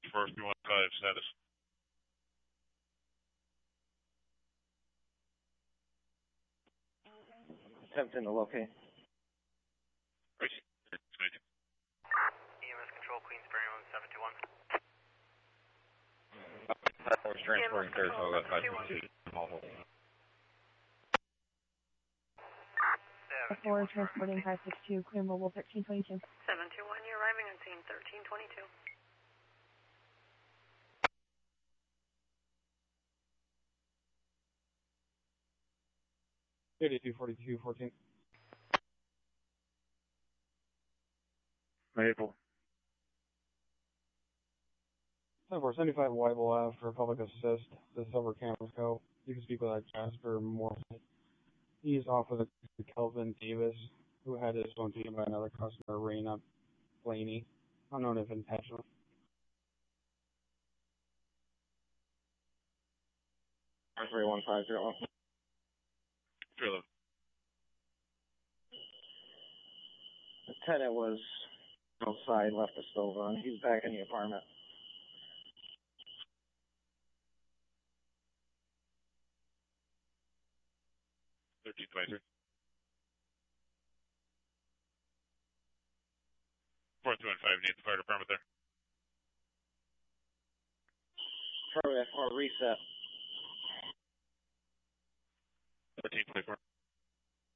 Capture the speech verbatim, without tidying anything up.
four three one five status. Attempting to locate. Right. E M S control, Queensbury on seven two one. I was transporting Saratoga at five two two. Four transporting five six two, clear mobile thirteen twenty-two. seven two one, you're arriving on scene thirteen twenty-two. thirty-two forty-two fourteen. Maple. ten four seventy-five Weibel Ave for public assist. The silver cameras go. You can speak with uh, Jasper Moore. He's off with a Kelvin Davis, who had his phone taken by another customer, Raina Blaney, unknown if intentional. three one five zero. Trailer. The tenant was outside, left the stove on. He's back in the apartment. thirteen twenty-three. four three one five, need the fire department there. Charlie, or reset. thirteen twenty-four.